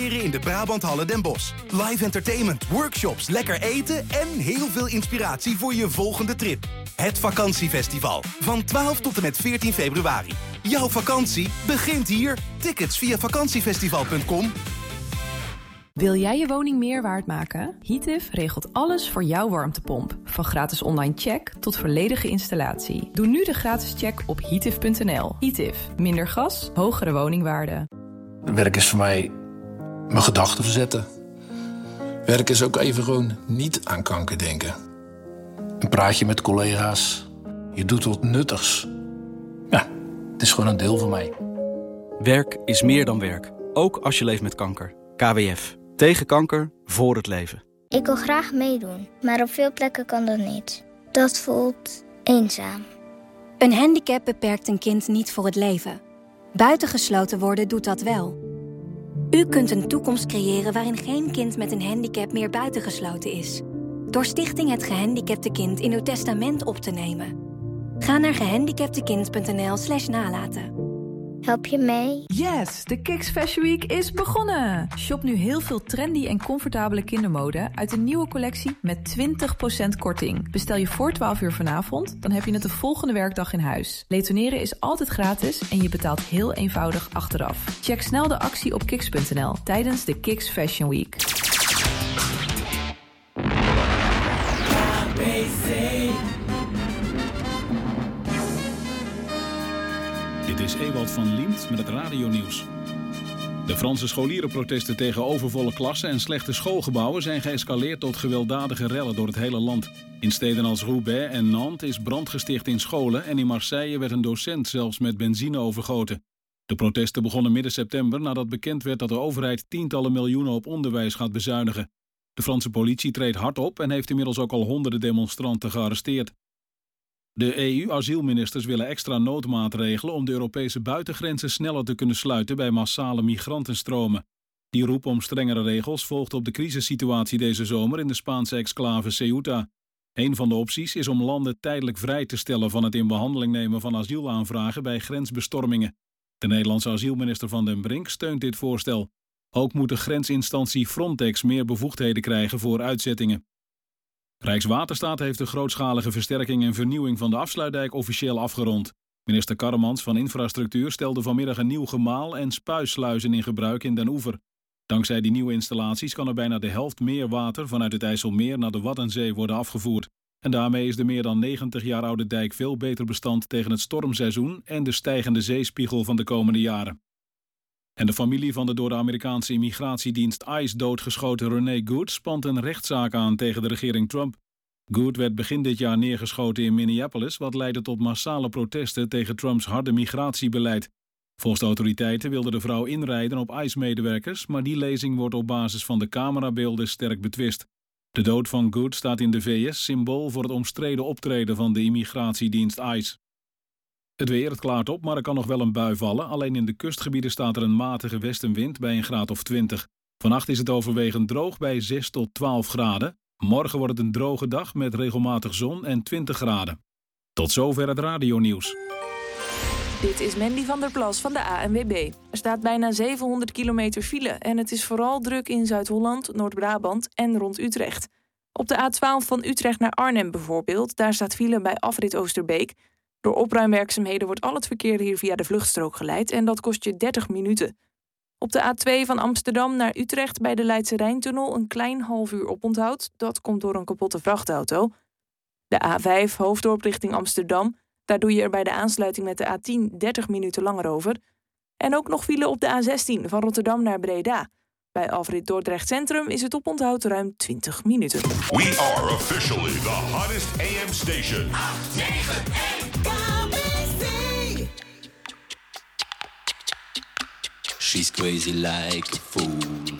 in de Brabanthallen Den Bosch. Live entertainment, workshops, lekker eten en heel veel inspiratie voor je volgende trip. Het Vakantiefestival. Van 12 tot en met 14 februari. Jouw vakantie begint hier. Tickets via vakantiefestival.com. Wil jij je woning meer waard maken? Heative regelt alles voor jouw warmtepomp. Van gratis online check tot volledige installatie. Doe nu de gratis check op heative.nl. Heative. Minder gas, hogere woningwaarde. Werk is voor mij mijn gedachten verzetten. Werk is ook even gewoon niet aan kanker denken. Een praatje met collega's. Je doet wat nuttigs. Ja, het is gewoon een deel van mij. Werk is meer dan werk. Ook als je leeft met kanker. KWF. Tegen kanker, voor het leven. Ik wil graag meedoen, maar op veel plekken kan dat niet. Dat voelt eenzaam. Een handicap beperkt een kind niet voor het leven. Buitengesloten worden doet dat wel. U kunt een toekomst creëren waarin geen kind met een handicap meer buitengesloten is. Door Stichting Het Gehandicapte Kind in uw testament op te nemen. Ga naar gehandicaptekind.nl/nalaten. Help je mee? Yes, de Kiks Fashion Week is begonnen! Shop nu heel veel trendy en comfortabele kindermode uit de nieuwe collectie met 20% korting. Bestel je voor 12 uur vanavond, dan heb je het de volgende werkdag in huis. Retourneren is altijd gratis en je betaalt heel eenvoudig achteraf. Check snel de actie op kiks.nl tijdens de Kiks Fashion Week. Dit is Ewald van Liemt met het radionieuws. De Franse scholierenprotesten tegen overvolle klassen en slechte schoolgebouwen zijn geëscaleerd tot gewelddadige rellen door het hele land. In steden als Roubaix en Nantes is brand gesticht in scholen en in Marseille werd een docent zelfs met benzine overgoten. De protesten begonnen midden september nadat bekend werd dat de overheid tientallen miljoenen op onderwijs gaat bezuinigen. De Franse politie treedt hard op en heeft inmiddels ook al honderden demonstranten gearresteerd. De EU-asielministers willen extra noodmaatregelen om de Europese buitengrenzen sneller te kunnen sluiten bij massale migrantenstromen. Die roep om strengere regels volgt op de crisissituatie deze zomer in de Spaanse exclave Ceuta. Een van de opties is om landen tijdelijk vrij te stellen van het in behandeling nemen van asielaanvragen bij grensbestormingen. De Nederlandse asielminister Van den Brink steunt dit voorstel. Ook moet de grensinstantie Frontex meer bevoegdheden krijgen voor uitzettingen. Rijkswaterstaat heeft de grootschalige versterking en vernieuwing van de afsluitdijk officieel afgerond. Minister Karremans van Infrastructuur stelde vanmiddag een nieuw gemaal en spuissluizen in gebruik in Den Oever. Dankzij die nieuwe installaties kan er bijna de helft meer water vanuit het IJsselmeer naar de Waddenzee worden afgevoerd. En daarmee is de meer dan 90 jaar oude dijk veel beter bestand tegen het stormseizoen en de stijgende zeespiegel van de komende jaren. En de familie van de door de Amerikaanse immigratiedienst ICE doodgeschoten René Good spant een rechtszaak aan tegen de regering Trump. Good werd begin dit jaar neergeschoten in Minneapolis, wat leidde tot massale protesten tegen Trumps harde migratiebeleid. Volgens de autoriteiten wilde de vrouw inrijden op ICE-medewerkers, maar die lezing wordt op basis van de camerabeelden sterk betwist. De dood van Good staat in de VS symbool voor het omstreden optreden van de immigratiedienst ICE. Het weer, het klaart op, maar er kan nog wel een bui vallen. Alleen in de kustgebieden staat er een matige westenwind bij een graad of 20. Vannacht is het overwegend droog bij 6 tot 12 graden. Morgen wordt het een droge dag met regelmatig zon en 20 graden. Tot zover het radionieuws. Dit is Mandy van der Plas van de ANWB. Er staat bijna 700 kilometer file en het is vooral druk in Zuid-Holland, Noord-Brabant en rond Utrecht. Op de A12 van Utrecht naar Arnhem bijvoorbeeld, daar staat file bij afrit Oosterbeek. Door opruimwerkzaamheden wordt al het verkeer hier via de vluchtstrook geleid en dat kost je 30 minuten. Op de A2 van Amsterdam naar Utrecht bij de Leidse Rijntunnel een klein half uur oponthoud. Dat komt door een kapotte vrachtauto. De A5 Hoofddorp richting Amsterdam. Daar doe je er bij de aansluiting met de A10 30 minuten langer over. En ook nog file op de A16 van Rotterdam naar Breda. Bij afrit Dordrecht Centrum is het oponthoud ruim 20 minuten. We are officially the hottest AM station. 891 KBC. She's crazy like a fool.